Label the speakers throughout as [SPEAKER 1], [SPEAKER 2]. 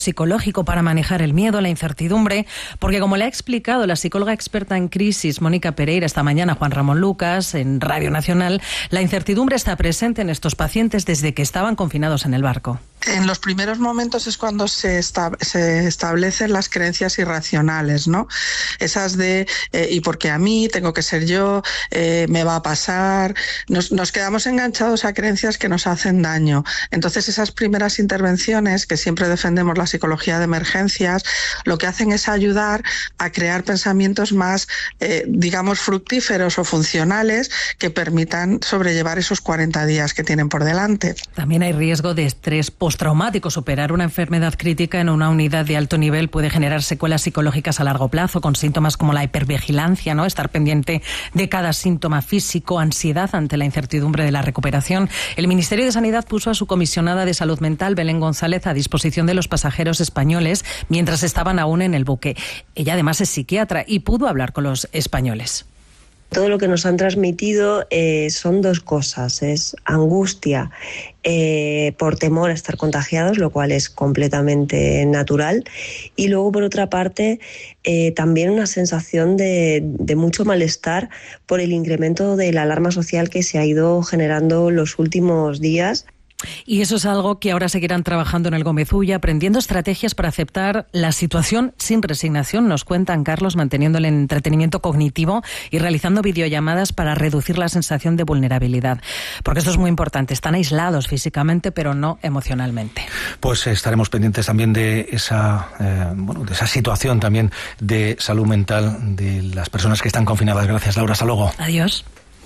[SPEAKER 1] psicológico para manejar el miedo, la incertidumbre, porque como le ha explicado la psicóloga experta en crisis Mónica Pereira esta mañana a Juan Ramón Lucas en Radio Nacional, la incertidumbre está presente en estos pacientes desde que estaban confinados en el barco.
[SPEAKER 2] En los primeros momentos es cuando se establecen las creencias irracionales, ¿no? Esas de ¿y por qué a mí? Tengo que ser yo, me va a pasar. Nos quedamos enganchados a creencias que nos hacen daño. Entonces esas primeras intervenciones, que siempre defendemos la psicología de emergencias, lo que hacen es ayudar a crear pensamientos más, digamos, fructíferos o funcionales que permitan sobrellevar esos 40 días que tienen por delante.
[SPEAKER 1] También hay riesgo de estrés postraumático. Superar una enfermedad crítica en una unidad de alto nivel puede generar secuelas psicológicas a largo plazo, con síntomas como la hipervigilancia, ¿no? Estar pendiente de cada síntoma físico, ansiedad ante la incertidumbre de la recuperación. El Ministerio de Sanidad puso a su comisionada de Salud Mental, Belén González, a disposición de los pasajeros españoles mientras estaban aún en el buque. Ella además es psiquiatra y pudo hablar con los españoles.
[SPEAKER 3] Todo lo que nos han transmitido son dos cosas, es angustia por temor a estar contagiados, lo cual es completamente natural, y luego por otra parte también una sensación de mucho malestar por el incremento de la alarma social que se ha ido generando los últimos días.
[SPEAKER 1] Y eso es algo que ahora seguirán trabajando en el Gómez Ulla, aprendiendo estrategias para aceptar la situación sin resignación, nos cuentan, Carlos, manteniendo el entretenimiento cognitivo y realizando videollamadas para reducir la sensación de vulnerabilidad. Porque esto es muy importante, están aislados físicamente, pero no emocionalmente.
[SPEAKER 4] Pues estaremos pendientes también de esa situación también de salud mental de las personas que están confinadas. Gracias, Laura. Hasta luego.
[SPEAKER 1] Adiós.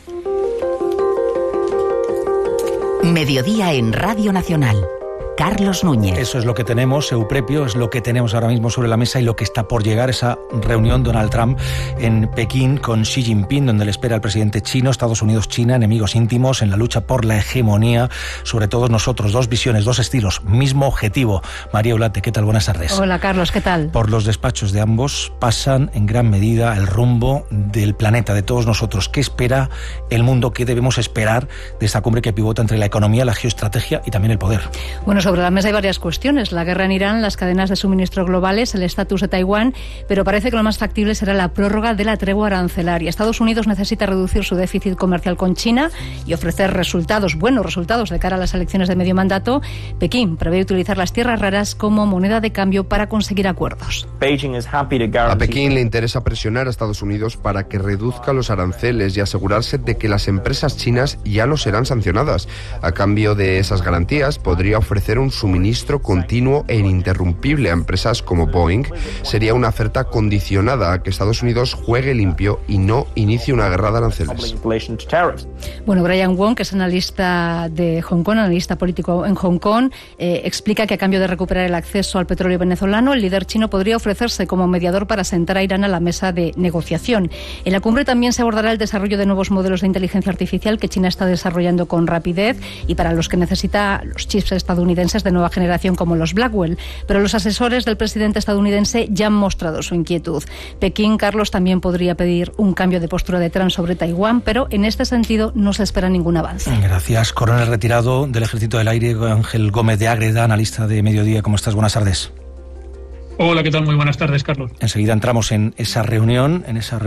[SPEAKER 5] Mediodía en Radio Nacional. Carlos Núñez.
[SPEAKER 4] Eso es lo que tenemos, Euprepio, es lo que tenemos ahora mismo sobre la mesa y lo que está por llegar, esa reunión Donald Trump en Pekín con Xi Jinping, donde le espera el presidente chino, Estados Unidos, China, enemigos íntimos en la lucha por la hegemonía sobre todos nosotros. Dos visiones, dos estilos, mismo objetivo. María Ulate, ¿qué tal? Buenas tardes.
[SPEAKER 6] Hola, Carlos, ¿qué tal?
[SPEAKER 4] Por los despachos de ambos pasan en gran medida el rumbo del planeta, de todos nosotros. ¿Qué espera el mundo? ¿Qué debemos esperar de esta cumbre que pivota entre la economía, la geoestrategia y también el poder?
[SPEAKER 6] Bueno, sobre la mesa hay varias cuestiones. La guerra en Irán, las cadenas de suministro globales, el estatus de Taiwán, pero parece que lo más factible será la prórroga de la tregua arancelaria. Estados Unidos necesita reducir su déficit comercial con China y ofrecer buenos resultados de cara a las elecciones de medio mandato. Pekín prevé utilizar las tierras raras como moneda de cambio para conseguir acuerdos.
[SPEAKER 7] A Pekín le interesa presionar a Estados Unidos para que reduzca los aranceles y asegurarse de que las empresas chinas ya no serán sancionadas. A cambio de esas garantías, podría ofrecer un suministro continuo e ininterrumpible a empresas como Boeing. Sería una oferta condicionada a que Estados Unidos juegue limpio y no inicie una guerra de aranceles.
[SPEAKER 6] Bueno, Brian Wong, que es analista de Hong Kong, analista político en Hong Kong, explica que a cambio de recuperar el acceso al petróleo venezolano, el líder chino podría ofrecerse como mediador para sentar a Irán a la mesa de negociación. En la cumbre también se abordará el desarrollo de nuevos modelos de inteligencia artificial que China está desarrollando con rapidez y para los que necesita los chips estadounidenses de nueva generación como los Blackwell, pero los asesores del presidente estadounidense ya han mostrado su inquietud. Pekín, Carlos, también podría pedir un cambio de postura de Trump sobre Taiwán, pero en este sentido no se espera ningún avance.
[SPEAKER 4] Gracias. Coronel retirado del Ejército del Aire, Ángel Gómez de Ágreda, analista de Mediodía. ¿Cómo estás? Buenas tardes.
[SPEAKER 8] Hola, ¿qué tal? Muy buenas tardes, Carlos.
[SPEAKER 4] Enseguida entramos en esa reunión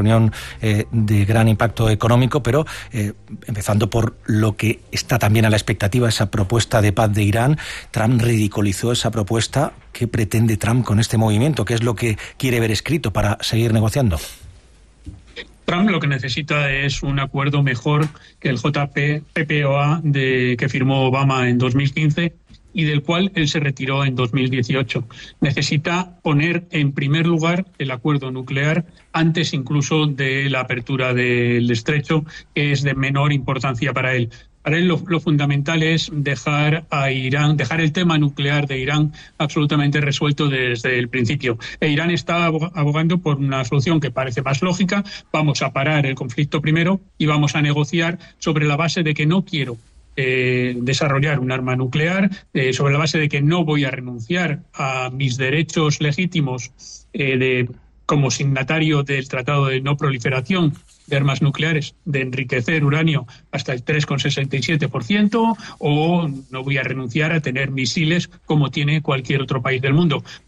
[SPEAKER 4] de gran impacto económico, pero empezando por lo que está también a la expectativa, esa propuesta de paz de Irán. Trump ridiculizó esa propuesta. ¿Qué pretende Trump con este movimiento? ¿Qué es lo que quiere ver escrito para seguir negociando?
[SPEAKER 8] Trump lo que necesita es un acuerdo mejor que el JCPOA que firmó Obama en 2015 y del cual él se retiró en 2018. Necesita poner en primer lugar el acuerdo nuclear antes incluso de la apertura del estrecho, que es de menor importancia para él. Para él lo fundamental es dejar el tema nuclear de Irán absolutamente resuelto desde el principio. Irán está abogando por una solución que parece más lógica. Vamos a parar el conflicto primero y vamos a negociar sobre la base de que no quiero desarrollar un arma nuclear, sobre la base de que no voy a renunciar a mis derechos legítimos de como signatario del Tratado de No Proliferación de Armas Nucleares, de enriquecer uranio hasta el 3,67%, o no voy a renunciar a tener misiles como tiene cualquier otro país del mundo.